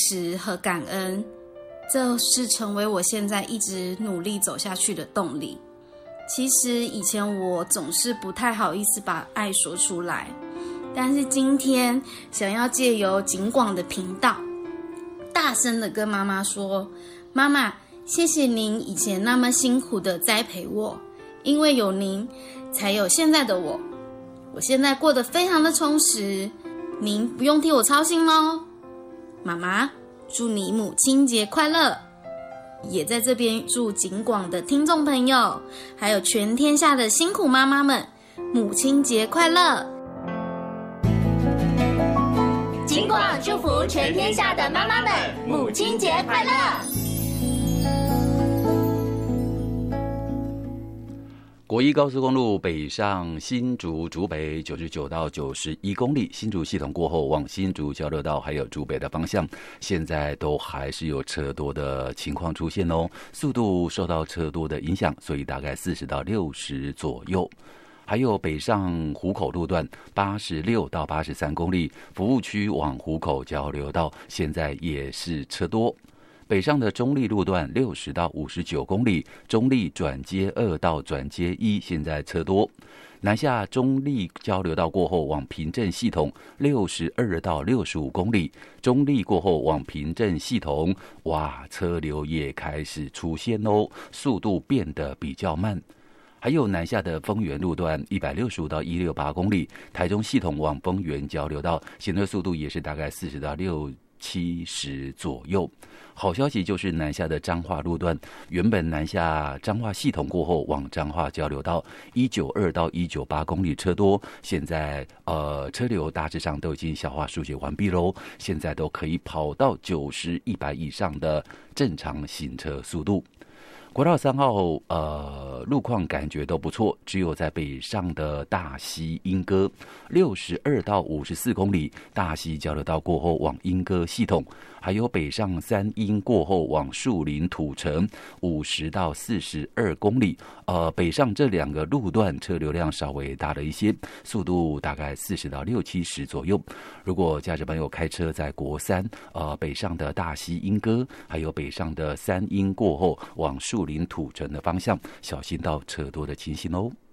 持和感恩，这是成为我现在一直努力走下去的动力。其实以前我总是不太好意思把爱说出来，但是今天想要借由景广的频道，大声的跟妈妈说，妈妈，谢谢您以前那么辛苦的栽培我，因为有您才有现在的我，我现在过得非常的充实，您不用替我操心咯。妈妈，祝你母亲节快乐！也在这边祝景广的听众朋友，还有全天下的辛苦妈妈们，母亲节快乐！ 景广祝福全天下的妈妈们，母亲节快乐！ 国一高速公路北上新竹竹北99到91公里，新竹系统过后往新竹交流道还有竹北的方向，现在都还是有车多的情况出现哦，速度受到车多的影响，所以大概40到60左右。还有北上湖口路段86到83公里，服务区往湖口交流道现在也是车多。北上的中立路段60到59公里，中立转接2到转接1现在车多。南下中立交流道过后往平镇系统62到65公里，中立过后往平镇系统，哇，车流也开始出现哦，速度变得比较慢。还有南下的丰原路段165到168公里，台中系统往丰原交流道，行车速度也是大概40到60左右。好消息就是南下的彰化路段，原本南下彰化系统过后往彰化交流道192到198公里车多，现在车流大致上都已经消化疏解完毕喽，现在都可以跑到90、100以上的正常行车速度。国道3号路况感觉都不错，只有在北上的大溪莺歌62到54公里，大溪交流道过后往莺歌系统，还有北上三莺过后往树林土城50到42公里，北上这两个路段车流量稍微大了一些，速度大概40到60左右。如果驾驶朋友开车在国三北上的大溪莺歌，还有北上的三莺过后往树林土城的方向，小心到车多的情形哦。